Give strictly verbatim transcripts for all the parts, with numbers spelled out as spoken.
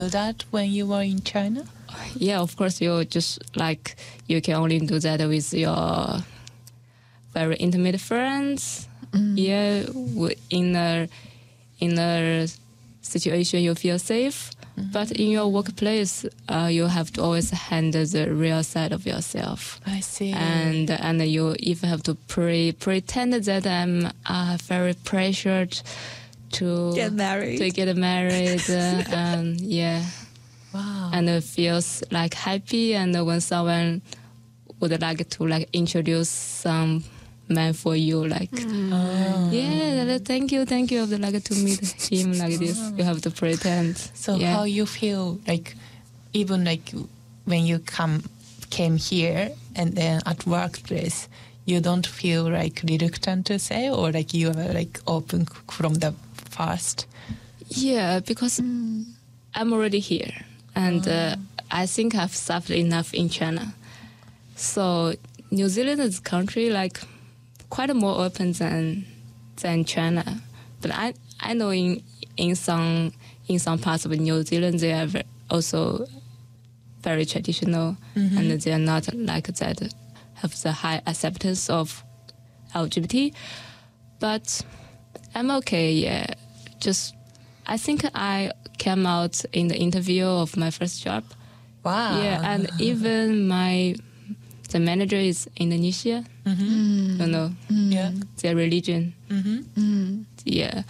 that when you were in China? Yeah, of course, you just like, you can only do that with your very intimate friends. Mm. Yeah, in a, in a situation you feel safe. Mm-hmm. But in your workplace, uh, you have to always handle the real side of yourself. I see. And and you even have to pre pretend that I'm uh, very pressured to get married. To get married, uh, and yeah. Wow. And it feels like happy. And when someone would like to like introduce some man for you, like, mm. oh. yeah, thank you, thank you. I would like to meet him like this. Oh. You have to pretend. So yeah. how you feel like, even like when you come came here and then at workplace, you don't feel like reluctant to say, or like you are like open from the first? Yeah, because mm. I'm already here, and oh. uh, I think I've suffered enough in China. So New Zealand is a country like quite more open than than China, but I I know in in some in some parts of New Zealand they are also very traditional, mm-hmm. and they are not like that, have the high acceptance of L G B T. But I'm okay. Yeah, just I think I came out in the interview of my first job. Wow. Yeah, and even my the manager is Indonesia. Mm-hmm. You know, mm-hmm. yeah, their religion. Mm-hmm. Mm-hmm. Yeah.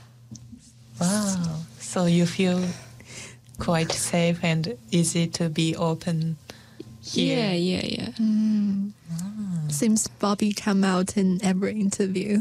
Wow. So you feel quite safe and easy to be open here. Yeah, yeah, yeah. Mm. Oh. Seems Bobby come out in every interview.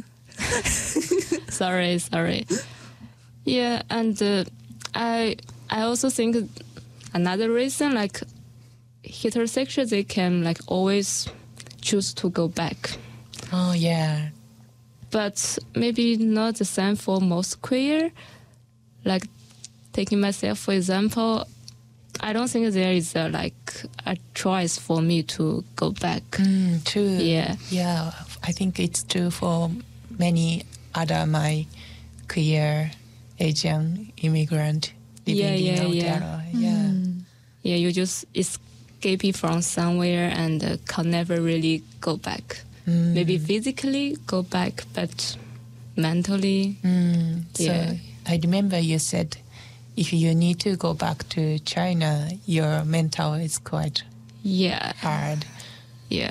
sorry, sorry. Yeah, and uh, I I also think another reason, like heterosexuals, they can like always choose to go back. Oh yeah. But maybe not the same for most queer. Like taking myself for example, I don't think there is a, like a choice for me to go back. Mm, true. Yeah. Yeah, I think it's true for many other my queer Asian immigrant living yeah, yeah, in yeah. Aotearoa. Yeah. Mm. Yeah, you just escaping from somewhere and uh, can never really go back. Mm. Maybe physically go back, but mentally, mm. yeah. So I remember you said if you need to go back to China, your mental is quite yeah hard. Yeah.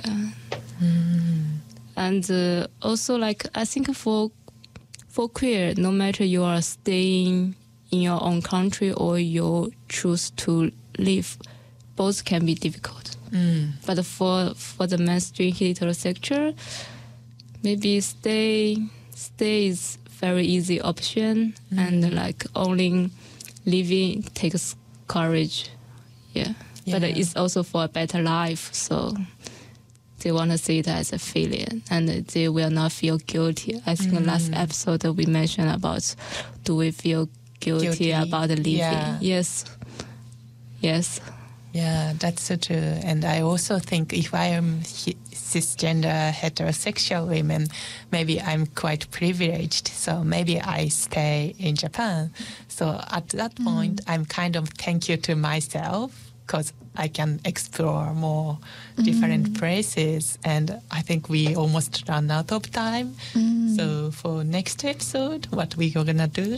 Mm. And uh, also, like, I think for for queer, no matter you are staying in your own country or you choose to live, both can be difficult. Mm. But for for the mainstream heterosexual, maybe stay stay is very easy option, mm. and like only living takes courage. Yeah. yeah. But it's also for a better life. So they want to see it as a feeling, and they will not feel guilty. I think mm. last episode we mentioned about, do we feel guilty, guilty. about living? Yeah. Yes. Yes. Yeah, that's so true. And I also think if I am cisgender heterosexual women, maybe I'm quite privileged. So maybe I stay in Japan. So at that mm. point, I'm kind of thank you to myself, because I can explore more different mm. places. And I think we almost run out of time. Mm. So for next episode, what we are going to do?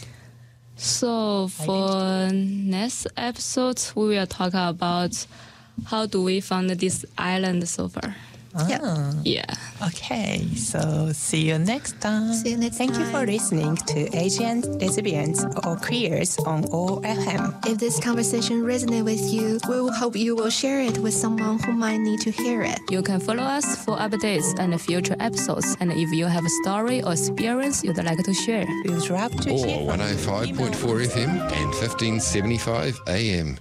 So for next episode, we will talk about how do we find this island so far. Ah. Yeah. yeah. Okay, so see you next time. See you next Thank time. you for listening to Asian Lesbians or Queers on O F M. If this conversation resonates with you, we will hope you will share it with someone who might need to hear it. You can follow us for updates and future episodes. And if you have a story or experience you'd like to share, we'd love to or hear. one oh five point four F M and fifteen seventy-five A M.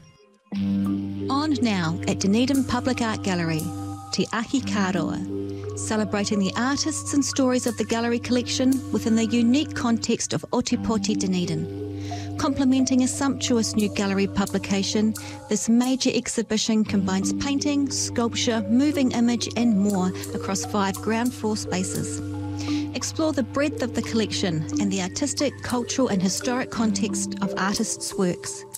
On now at Dunedin Public Art Gallery, Te Ahi Kāroa, celebrating the artists and stories of the gallery collection within the unique context of Otepoti Dunedin. Complementing a sumptuous new gallery publication, this major exhibition combines painting, sculpture, moving image and more across five ground floor spaces. Explore the breadth of the collection and the artistic, cultural and historic context of artists' works.